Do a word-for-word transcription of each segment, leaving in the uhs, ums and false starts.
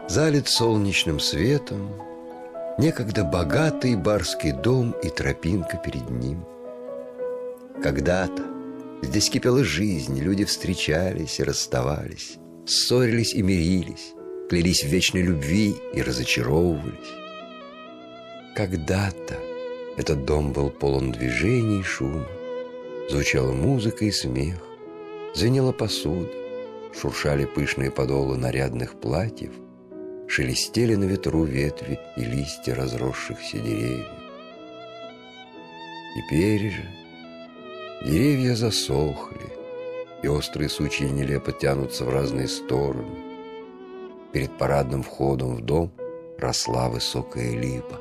Залит солнечным светом некогда богатый барский дом и тропинка перед ним. Когда-то здесь кипела жизнь, люди встречались и расставались, ссорились и мирились, клялись в вечной любви и разочаровывались. Когда-то этот дом был полон движений и шума, звучала музыка и смех, звенела посуда, шуршали пышные подолы нарядных платьев, шелестели на ветру ветви и листья разросшихся деревьев. Теперь же деревья засохли, и острые сучья нелепо тянутся в разные стороны. Перед парадным входом в дом росла высокая липа.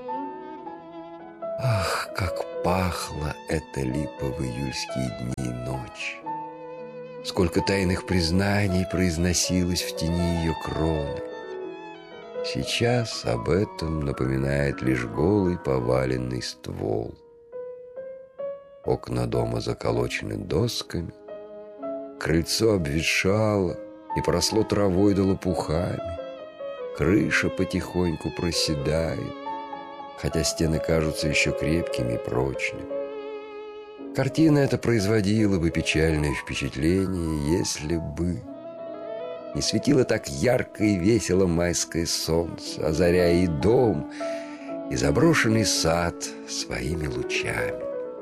Ах, как пахла эта липа в июльские дни и ночи! Сколько тайных признаний произносилось в тени ее кроны! Сейчас об этом напоминает лишь голый поваленный ствол. Окна дома заколочены досками, крыльцо обветшало и поросло травой да лопухами, крыша потихоньку проседает, хотя стены кажутся еще крепкими и прочными. Картина эта производила бы печальное впечатление, если бы не светило так ярко и весело майское солнце, озаряя и дом, и заброшенный сад своими лучами.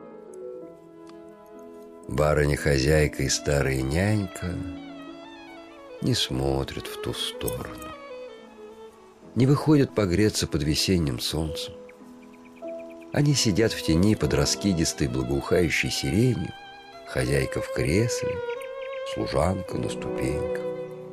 Барыня-хозяйка и старая нянька не смотрят в ту сторону, не выходят погреться под весенним солнцем. Они сидят в тени под раскидистой благоухающей сиренью, хозяйка в кресле, служанка на ступеньках.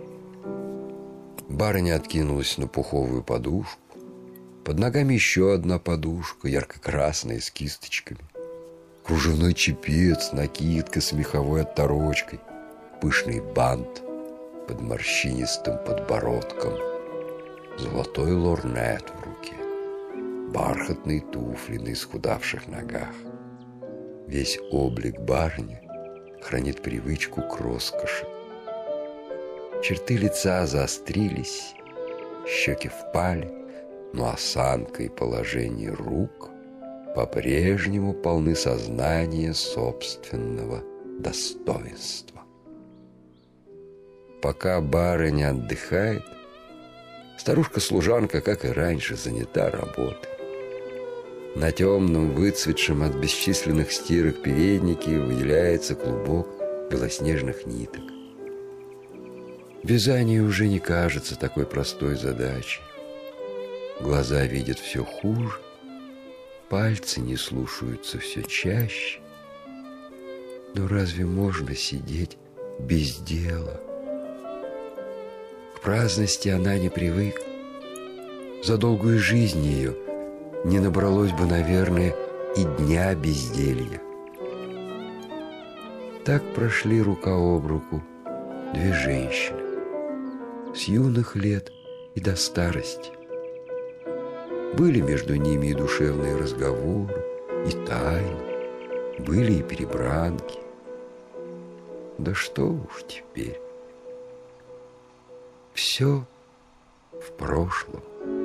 Барыня откинулась на пуховую подушку. Под ногами еще одна подушка, ярко-красная, с кисточками. Кружевной чепец, накидка с меховой отторочкой, пышный бант под морщинистым подбородком, золотой лорнет в руке, бархатные туфли на исхудавших ногах. Весь облик барыни хранит привычку к роскоши. Черты лица заострились, щеки впали, но осанка и положение рук по-прежнему полны сознания собственного достоинства. Пока барыня отдыхает, старушка-служанка, как и раньше, занята работой. На темном, выцветшем от бесчисленных стирок переднике выделяется клубок белоснежных ниток. Вязание уже не кажется такой простой задачей. Глаза видят все хуже, пальцы не слушаются все чаще. Но разве можно сидеть без дела? К праздности она не привыкла. За долгую жизнь ее не набралось бы, наверное, и дня безделья. Так прошли рука об руку две женщины, с юных лет и до старости. Были между ними и душевные разговоры, и тайны, были и перебранки. Да что уж теперь. Все в прошлом.